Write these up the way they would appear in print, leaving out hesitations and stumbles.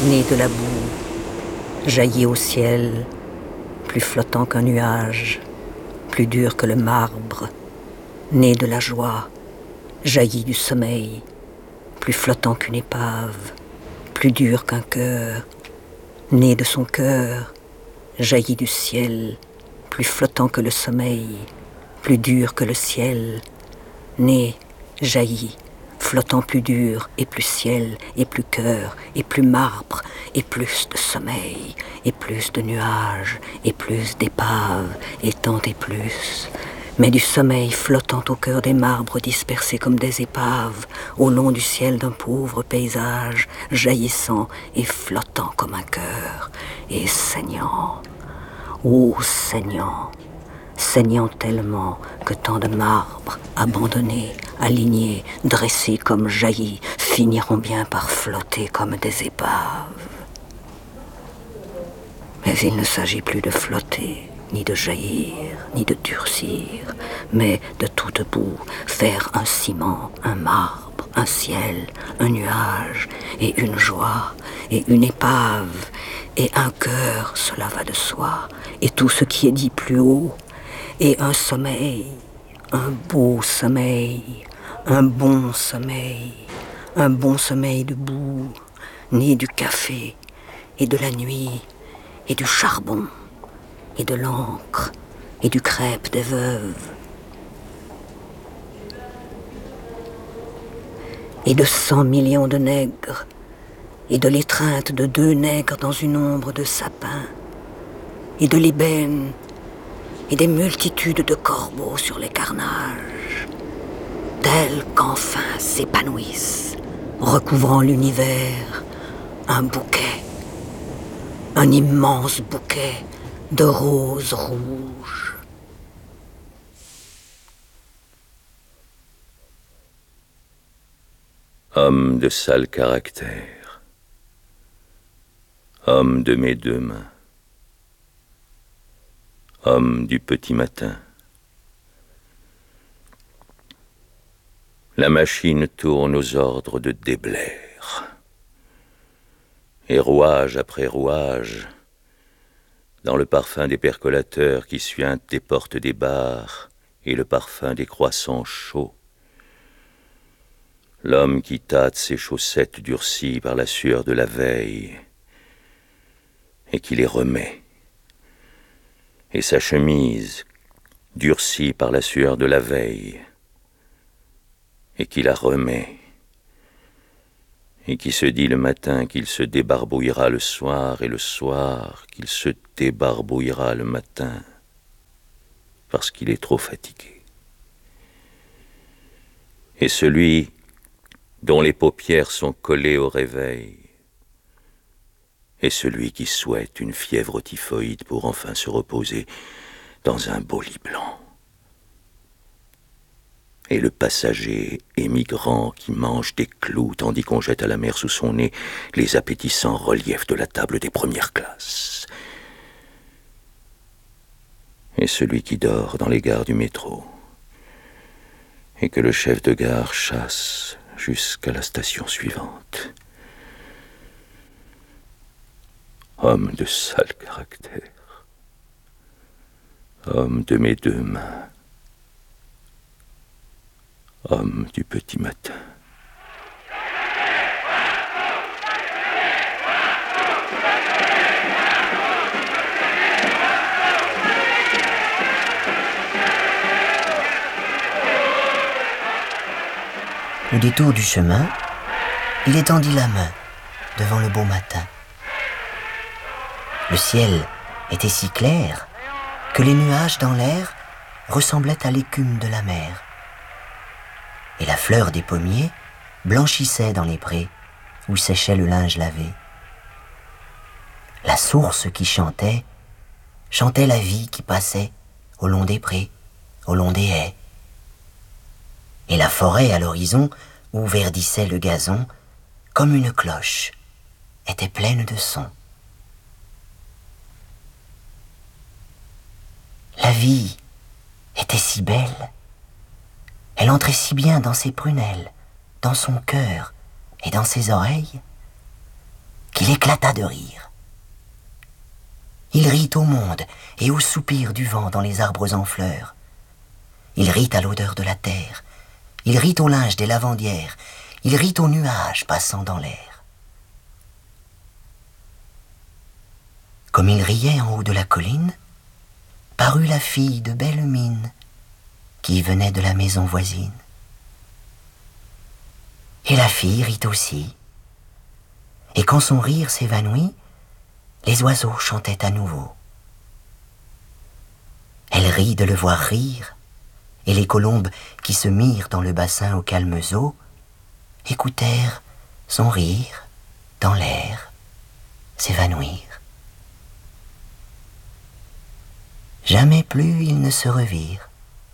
né de la boue, jaillit au ciel, plus flottant qu'un nuage, plus dur que le marbre, né de la joie, jaillit du sommeil, plus flottant qu'une épave, plus dur qu'un cœur, né de son cœur, jaillit du ciel, plus flottant que le sommeil, plus dur que le ciel, né, jaillit, flottant plus dur et plus ciel et plus cœur et plus marbre et plus de sommeil et plus de nuages et plus d'épaves et tant et plus, mais du sommeil flottant au cœur des marbres dispersés comme des épaves au long du ciel d'un pauvre paysage jaillissant et flottant comme un cœur et saignant, oh saignant, saignant tellement que tant de marbres abandonnés, alignés, dressés comme jaillis, finiront bien par flotter comme des épaves. Mais il ne s'agit plus de flotter, ni de jaillir, ni de durcir, mais de tout debout faire un ciment, un marbre, un ciel, un nuage, et une joie, et une épave, et un cœur, cela va de soi, et tout ce qui est dit plus haut, et un sommeil, un beau sommeil, un bon sommeil debout, né du café, et de la nuit, et du charbon, et de l'encre, et du crêpe des veuves, et de 100 millions de nègres, et de l'étreinte de 2 nègres dans une ombre de sapin, et de l'ébène, et des multitudes de corbeaux sur les carnages, tels qu'enfin s'épanouissent, recouvrant l'univers, un bouquet, un immense bouquet de roses rouges. Homme de sale caractère, homme de mes 2 mains, homme du petit matin. La machine tourne aux ordres de déblaire. Et rouage après rouage, dans le parfum des percolateurs qui suintent des portes des bars et le parfum des croissants chauds, l'homme qui tâte ses chaussettes durcies par la sueur de la veille et qui les remet, et sa chemise durcie par la sueur de la veille et qui la remet, et qui se dit le matin qu'il se débarbouillera le soir, et le soir qu'il se débarbouillera le matin, parce qu'il est trop fatigué. Et celui dont les paupières sont collées au réveil, et celui qui souhaite une fièvre typhoïde pour enfin se reposer dans un beau lit blanc. Et le passager émigrant qui mange des clous tandis qu'on jette à la mer sous son nez les appétissants reliefs de la table des premières classes. Et celui qui dort dans les gares du métro, et que le chef de gare chasse jusqu'à la station suivante. Homme de sale caractère, homme de mes 2 mains, homme du petit matin. Au détour du chemin, il étendit la main devant le beau matin. Le ciel était si clair que les nuages dans l'air ressemblaient à l'écume de la mer. Et la fleur des pommiers blanchissait dans les prés où séchait le linge lavé. La source qui chantait la vie qui passait au long des prés, au long des haies. Et la forêt à l'horizon où verdissait le gazon, comme une cloche, était pleine de sons. La vie était si belle. Elle entrait si bien dans ses prunelles, dans son cœur et dans ses oreilles. qu'il éclata de rire. Il rit au monde et au soupir du vent dans les arbres en fleurs. Il rit à l'odeur de la terre. Il rit au linge des lavandières. Il rit aux nuages passant dans l'air. Comme il riait en haut de la colline, parut la fille de belle mine qui venait de la maison voisine. Et la fille rit aussi. Et quand son rire s'évanouit, les oiseaux chantaient à nouveau. Elle rit de le voir rire, et les colombes qui se mirent dans le bassin aux calmes eaux écoutèrent son rire dans l'air s'évanouir. Jamais plus ils ne se revirent.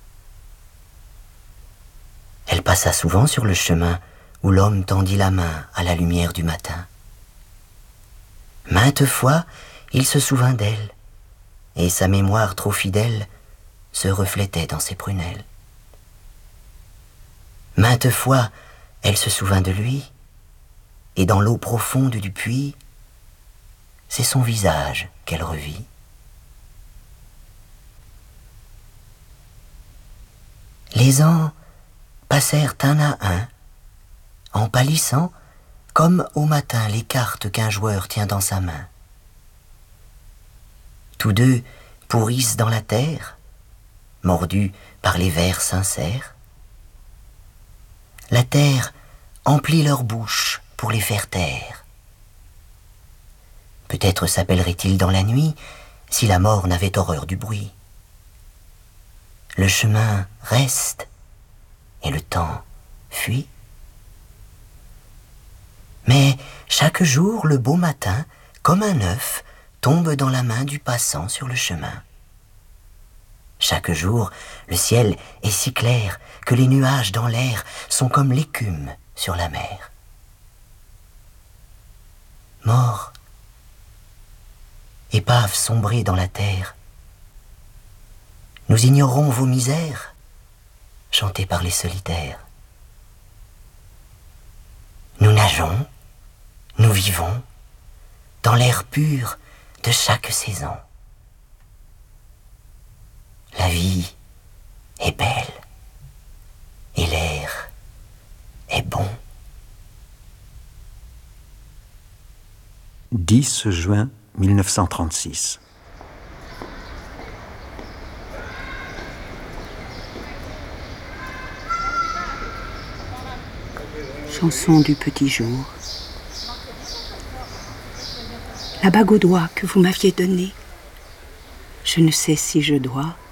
Elle passa souvent sur le chemin où l'homme tendit la main à la lumière du matin. Maintes fois, il se souvint d'elle, et sa mémoire trop fidèle se reflétait dans ses prunelles. Maintes fois, elle se souvint de lui, et dans l'eau profonde du puits, c'est son visage qu'elle revit. Les ans passèrent un à un, en pâlissant comme au matin les cartes qu'un joueur tient dans sa main. Tous deux pourrissent dans la terre, mordus par les vers sincères. La terre emplit leur bouche pour les faire taire. Peut-être s'appelleraient-ils dans la nuit si la mort n'avait horreur du bruit. Le chemin reste et le temps fuit. Mais chaque jour, le beau matin, comme un œuf, tombe dans la main du passant sur le chemin. Chaque jour, le ciel est si clair que les nuages dans l'air sont comme l'écume sur la mer. Mort, épave sombrée dans la terre, nous ignorons vos misères, chantées par les solitaires. Nous nageons, nous vivons, dans l'air pur de chaque saison. La vie est belle et l'air est bon. 10 juin 1936. Chanson du petit jour. La bague au doigt que vous m'aviez donnée, je ne sais si je dois